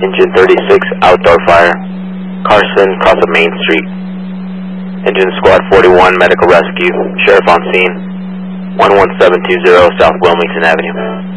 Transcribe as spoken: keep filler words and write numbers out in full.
Engine thirty-six, outdoor fire. Carson, cross of Main Street. Engine Squad forty-one, medical rescue. Sheriff on scene. one one seven two zero, South Wilmington Avenue.